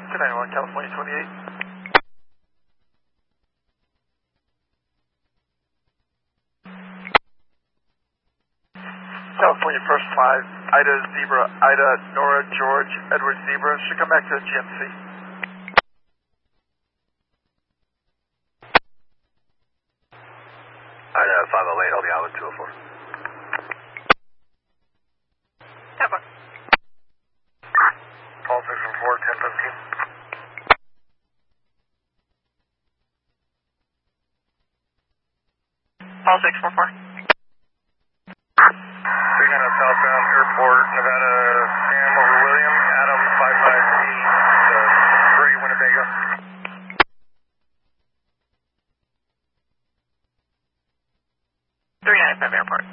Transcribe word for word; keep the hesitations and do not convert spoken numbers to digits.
two ninety-one, California twenty-eight. California first five, Ida Zebra, Ida Nora George Edward Zebra, should come back to G M C. Ida five oh eight, holding island two oh four. Tampa. Call six one four, ten seventeen. Call six four four. three nine southbound Airport, Nevada, Sam over William, Adam five five eight, uh, three Winnebago. three nine five Airport.